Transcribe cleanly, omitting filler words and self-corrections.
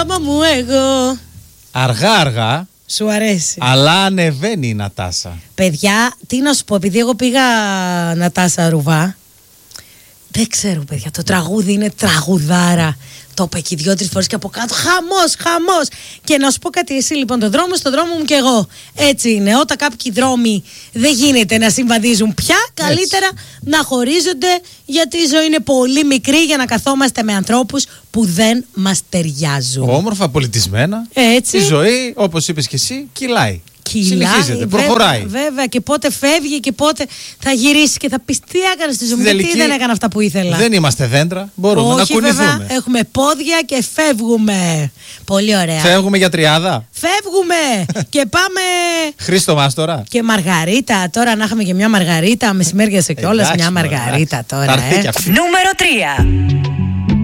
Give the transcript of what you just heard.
Άμα μου εγώ. Αργά-αργά. Σου αρέσει. Αλλά ανεβαίνει η Νατάσα. Παιδιά, τι να σου πω, επειδή εγώ πήγα Νατάσα Ρουβά. Δεν ξέρω, παιδιά, το τραγούδι είναι τραγουδάρα. Το είπα εκεί 2-3 φορές και από κάτω. Χαμός, χαμός. Και να σου πω κάτι, εσύ λοιπόν, το δρόμο στον δρόμο μου κι εγώ. Έτσι είναι. Όταν κάποιοι δρόμοι δεν γίνεται να συμβαδίζουν πια, καλύτερα να χωρίζονται, γιατί η ζωή είναι πολύ μικρή για να καθόμαστε με ανθρώπους που δεν μας ταιριάζουν. Όμορφα, πολιτισμένα. Έτσι. Η ζωή, όπως είπες και εσύ, κυλάει. Συνεχίζεται, βέβαια, προχωράει. Βέβαια, και πότε φεύγει και πότε θα γυρίσει και θα πει τι έκανε στη ζωή μου. Γιατί δεν έκανα αυτά που ήθελα. Δεν είμαστε δέντρα, μπορούμε να κουνηθούμε. Βέβαια, έχουμε πόδια και φεύγουμε. Πολύ ωραία. Φεύγουμε για τριάδα. Φεύγουμε και πάμε. Χρήστο Μάστορα. Και Μαργαρίτα. Τώρα να είχαμε και μια Μαργαρίτα. Μεσημέριασε κιόλας μια Μαργαρίτα τώρα. Νούμερο 3.